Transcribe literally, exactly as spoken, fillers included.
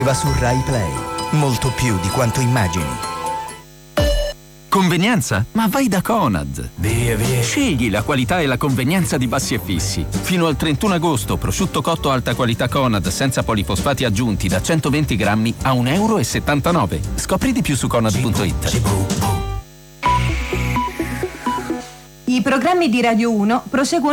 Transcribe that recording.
Va su Rai Play, molto più di quanto immagini. Convenienza? Ma vai da Conad. Via, via. Scegli la qualità e la convenienza di Bassi e Fissi. Fino al trentuno agosto, prosciutto cotto alta qualità Conad senza polifosfati aggiunti da centoventi grammi a un euro e settantanove. Scopri di più su conad punto it. I programmi di Radio uno proseguono